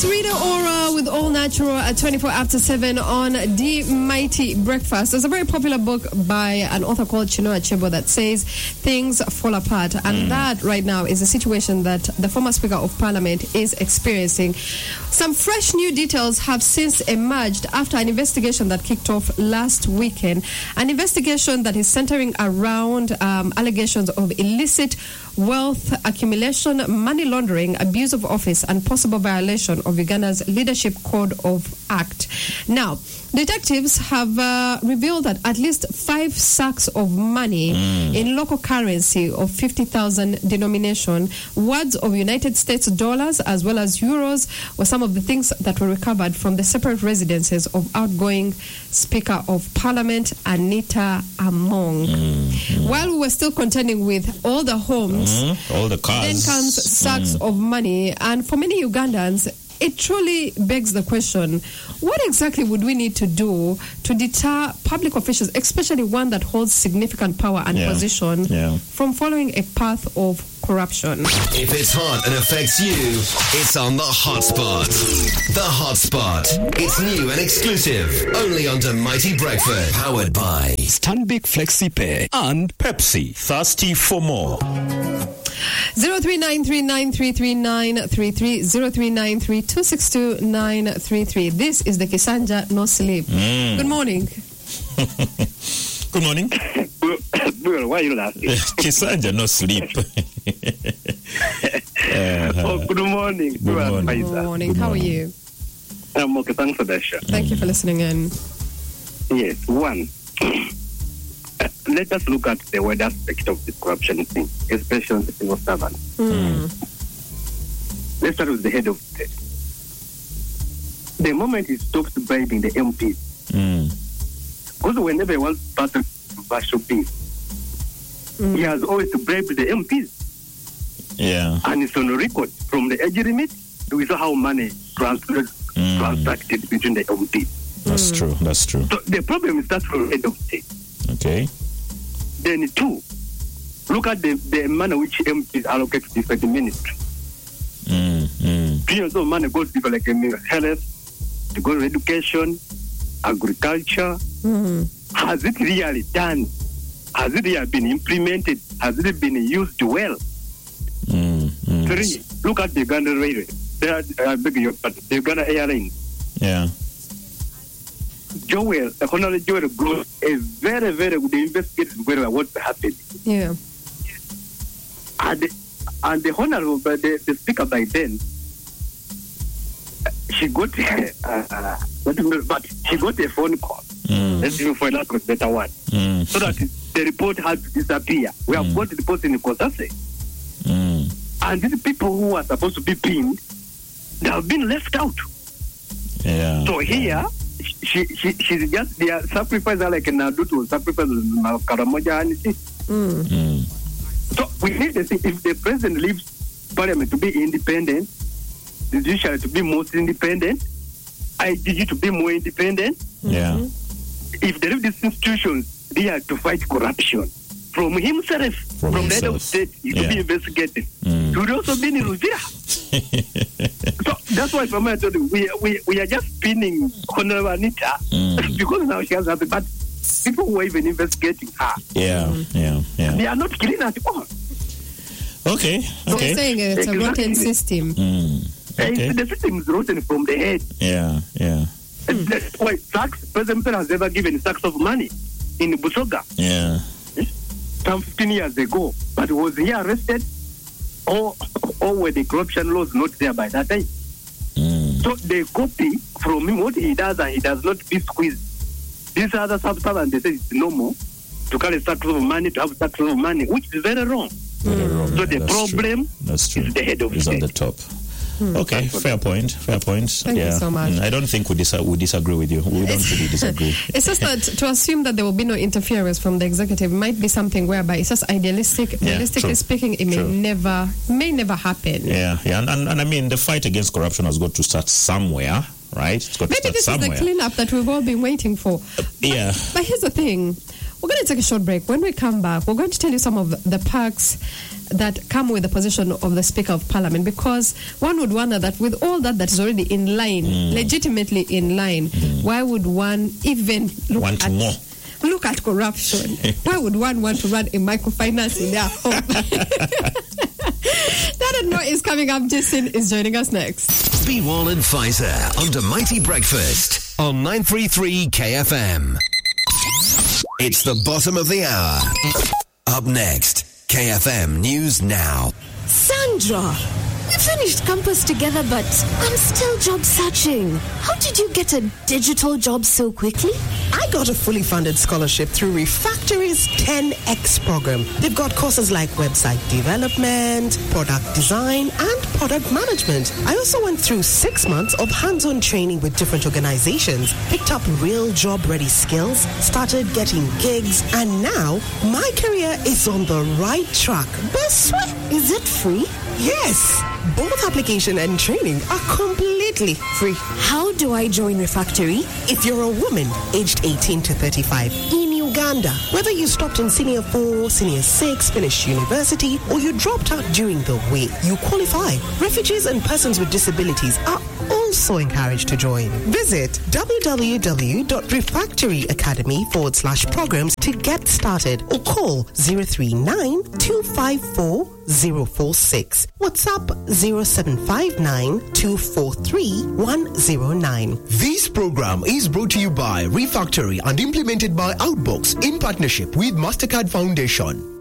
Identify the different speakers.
Speaker 1: It's Rita Ora with All Natural at 24 after 7 on The Mighty Breakfast. There's a very popular book by an author called Chinua Achebe that says things fall apart. And that right now is a situation that the former Speaker of Parliament is experiencing. Some fresh new details have since emerged after an investigation that kicked off last weekend. An investigation that is centering around allegations of illicit wealth accumulation, money laundering, abuse of office, and possible violation of Uganda's Leadership Code of Act. Now, detectives have revealed that at least 5 sacks of money in local currency of 50,000 denomination, words of United States dollars as well as euros were some of the things that were recovered from the separate residences of outgoing Speaker of Parliament Anita Among. While we were still contending with all the homes,
Speaker 2: all the cars,
Speaker 1: then comes sacks of money, and for many Ugandans, it truly begs the question, what exactly would we need to do to deter public officials, especially one that holds significant power and position, from following a path of corruption?
Speaker 3: If it's hot and affects you, it's on The Hotspot. The Hotspot. It's new and exclusive, only on The Mighty Breakfast. Powered by
Speaker 4: Stanbic FlexiPay and Pepsi.
Speaker 2: Thirsty for more.
Speaker 1: 0393933933 0393262933. This is the Kisanja No Sleep. Good morning.
Speaker 2: Good morning.
Speaker 5: Well, why are you laughing?
Speaker 2: Kisanja No Sleep.
Speaker 5: Good morning.
Speaker 1: Good morning. How are you?
Speaker 5: I'm okay. Thanks for that show.
Speaker 1: Thank you for listening in.
Speaker 5: Yes. One. Let us look at the word aspect of the corruption thing, especially on the civil servant. Let's start with the head of state. The moment he stops bribing the MPs, because whenever he wants to pass a controversial bill, he has always to bribe the MPs.
Speaker 2: Yeah.
Speaker 5: And it's on record from the age limit. We saw how money transacted between the MPs.
Speaker 2: That's true. That's true.
Speaker 5: So the problem is that from the head of state.
Speaker 2: Okay.
Speaker 5: Then 2, look at the manner which MPs allocate to different ministries. Billions of money goes to people like health, to go to education, agriculture. Has it really done? Has it really been implemented? Has it been used well? 3, look at the Uganda Railway. I beg your pardon, the Uganda Airlines.
Speaker 2: Yeah.
Speaker 5: Honorable Joel Gross is very, very good investigating where what's happening.
Speaker 1: Yeah.
Speaker 5: And the honorable, the speaker by then, she got but she got a phone call. Let's do for that was better one. So that the report had to disappear. We have got the report in the Kosase. And these people who are supposed to be pinned, they have been left out.
Speaker 2: Yeah.
Speaker 5: So here, she's just their sacrifice like Nadutu sacrifice Karamoja and So we need to see if the president leaves Parliament to be independent, the judiciary to be most independent, IGG to be more independent.
Speaker 2: Yeah.
Speaker 5: If they leave these institutions, they are to fight corruption. From himself, from the head of state, he to be investigated. He would also be in Ruvira. So that's why from I told you, we are just pinning Honorable Anita because now she has nothing. But people who are even investigating her, they are not clean at all.
Speaker 2: Okay.
Speaker 1: So you're saying it's a rotten system.
Speaker 5: Okay. The system is rotten from the head.
Speaker 2: Yeah.
Speaker 5: And that's why President has never given sacks of money in Busoga.
Speaker 2: Yeah.
Speaker 5: Some 15 years ago, but was he arrested or were the corruption laws not there by that time? So they copy from him what he does and he does not be squeezed. These other subservients, they say it's normal to carry sacks of money, to have sacks of money, which is very wrong. So the problem is the head of
Speaker 2: state.
Speaker 5: Is
Speaker 2: on the top. Okay, fair point.
Speaker 1: Thank you so much.
Speaker 2: I don't think we disagree with you. We don't really disagree.
Speaker 1: It's just that to assume that there will be no interference from the executive might be something whereby it's just idealistic. Realistically speaking, it may never happen.
Speaker 2: Yeah. And I mean, the fight against corruption has got to start somewhere, right? It's got to
Speaker 1: Maybe
Speaker 2: start
Speaker 1: this
Speaker 2: somewhere.
Speaker 1: is the cleanup that we've all been waiting for. But here's the thing. We're going to take a short break. When we come back, we're going to tell you some of the perks that come with the position of the Speaker of Parliament, because one would wonder that with all that is already in line, legitimately in line, why would one even
Speaker 2: want more?
Speaker 1: Look at corruption. Why would one want to run a microfinance in their home? That and more is coming up. Jason is joining us next.
Speaker 3: B-Wall and Pfizer on the Mighty Breakfast on 933 KFM. It's the bottom of the hour. Up next, KFM News Now.
Speaker 6: Sandra, we finished campus together, but I'm still job searching. How did you get a digital job so quickly?
Speaker 7: I got a fully funded scholarship through Refactory's 10X program. They've got courses like website development, product design, and product management. I also went through 6 months of hands-on training with different organizations, picked up real job-ready skills, started getting gigs, and now my career is on the right track. But
Speaker 6: is it free?
Speaker 7: Yes. Both application and training are completely free.
Speaker 6: How do I join Refactory?
Speaker 7: If you're a woman aged 18 to 35 in Uganda, whether you stopped in Senior 4, Senior 6, finished university, or you dropped out during the way, you qualify. Refugees and persons with disabilities are also encouraged to join. Visit www.refactoryacademy.com/programs to get started, or call 039 254 046. WhatsApp 0759 243 109.
Speaker 8: This program is brought to you by Refactory and implemented by Outbox in partnership with MasterCard Foundation.